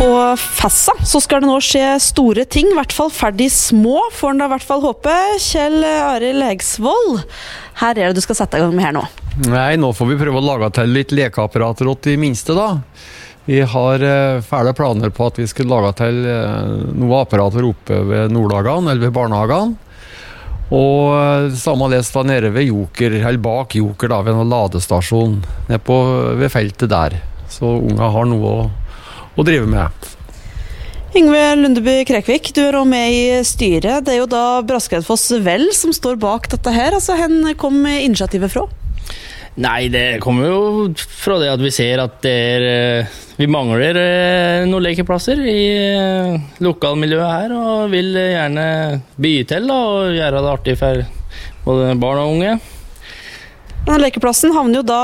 På Fassa så skal det nå skje store ting, I hvert fall ferdig små, får en da I hvert fall håpe. Kjell Arild Hegsvold, her det du skal sette I gang med her nå. Nei, nå får vi prøve å lage til litt lekeapparater åt de minste da. Vi har færre planer på at vi skal lage til noen apparater oppe ved Nordhagen, eller ved barnehagen. Og samme lest da nede ved Joker, eller bak Joker da, ved en ladestasjon, nede ved feltet der. Så unga har noe å drive med. Yngve Lundeby Krekvik, du også med I styret. Det jo da Braskereidfoss Vel som står bak dette her. Altså, hen kom initiativet fra? Nei, det kommer jo fra det at vi ser at vi mangler noen lekeplasser I lokalmiljøet her, og vil gjerne by til da, og gjøre det artig for både barn og unge. Denne lekeplassen havner jo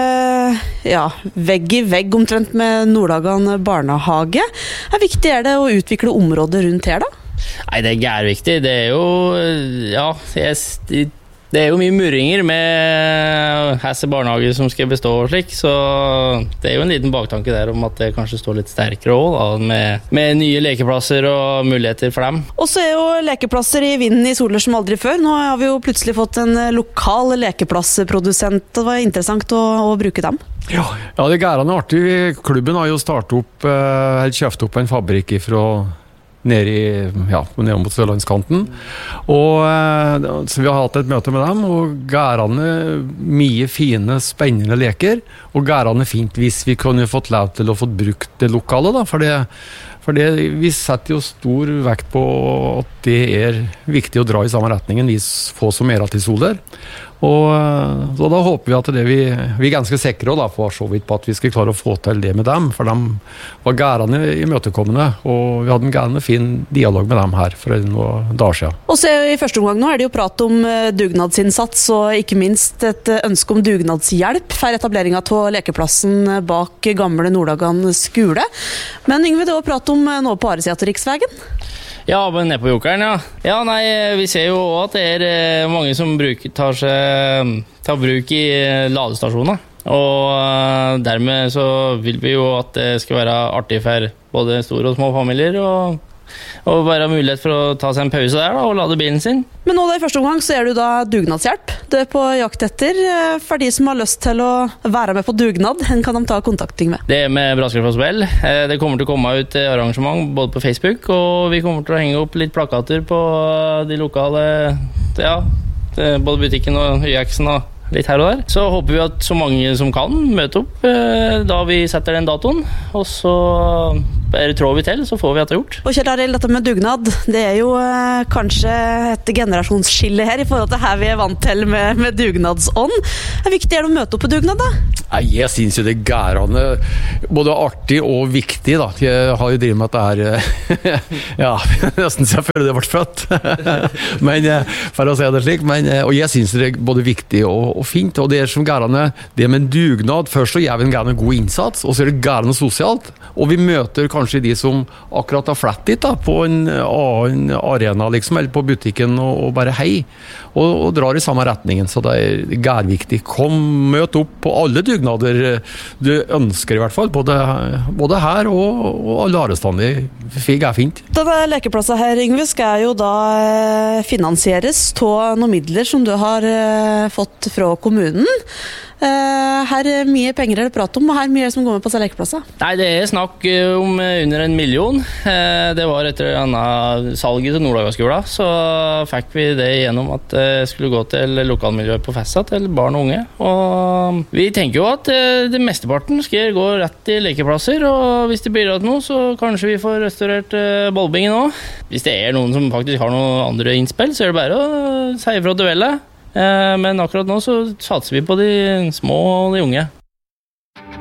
da vegg I vegg omtrent med Nordhagen barnehage. Hvor viktig det å utvikle området rundt her da? Nei, det viktig. Det jo, det jo mye murringer med hesse barnehager som skal bestå og slik, så det jo en liten baktanke der om at det kanskje står litt sterkere også, da, med nye lekeplasser og muligheter for dem. Og så jo lekeplasser I vinden I soler som aldri før. Nå har vi jo plutselig fått en lokal lekeplassprodusent. Det var interessant å bruke dem. Ja, det gærende artig. Klubben har jo startet opp, eller kjøpt opp en fabrikk fra ned mot Sørlandskanten. Og så vi har hatt et møte med dem, og gærende mye fine, spennende leker, og gærende fint hvis vi kunne fått lov til å få brukt det lokale da, for det vi setter jo stor vekt på at det viktig å dra I samme retningen, vi får så mer til soler. Og så da håper vi at vi ganske sikre da, for så vidt på at vi skal klare å få til det med dem, for de var gærende imøtekommende, og vi hadde en gærende fin dialog med dem her for noen dager siden. Og så I første omgang nå det jo prat om dugnadsinnsats, og ikke minst et ønske om dugnadshjelp for etableringen av lekeplassen bak gamle Nordhagen skole. Men Yngve, det var prat om nå på Aresida til Riksvegen? Ja, men nede på Jokeren, ja. Ja, nei, vi ser jo også at det mange som tar bruk I ladestasjoner. Og dermed så vil vi jo at det skal være artig for både store og små familier, og være mulighet for å ta seg en pause der da, og lade bilen sin. Men nå da I første omgang så det da dugnadshjelp. Du på jakt etter. For de som har lyst til å være med på dugnad, hen kan de ta kontakting med? Det med Braskereidfoss Vel. Det kommer til å komme ut arrangement både på Facebook, og vi kommer til å henge opp litt plakater på de lokale, både butikken og Høyeksen og litt her og der. Så håper vi at så mange som kan møte opp da vi setter den datoen, og så trår vi til, så får vi at det gjort. Og Kjell Arild, dette med dugnad, det jo kanskje et generasjonsskille her I forhold til her vi vant til med dugnadsånd. Hvor viktig det å møte opp på dugnad da? Nei, jeg synes jo det gærende både artig og viktig da. Jeg har jo drivet med dette her nesten så jeg føler det ble født. Men for å si det slik, og jeg synes det både viktig og fint, og det som gærende, det med dugnad, først så gjør vi en gærende god innsats, og så det gærende sosialt, og vi møter kanskje de som akkurat har flett dit da, på en annen arena liksom, eller på butikken, og bare hei, og drar I samme retningen, så det gærviktig. Kom, møt opp på alle dugnader du ønsker I hvert fall, både her og alle arrestander. Fig fint. Denne lekeplasset her, Yngve, skal jo da finansieres av noen midler som du har fått fra kommunen. Her mye penger det prat om, og her mye som går med på seg lekeplasser? Nei, det snakk om under 1 million. Det var etter salget til Nordhagen-skolen, så fikk vi det gjennom at det skulle gå til lokalmiljøet på Fessa, til barn og unge. Og vi tenker jo at det mesteparten skal gå rett I lekeplasser, og hvis det blir rett nå, så kanskje vi får restaurert ballbingen også. Hvis det noen som faktisk har noen andre innspill, så det bare å si ifra til Velle. Men akkurat nå så satser vi på de små og de unge.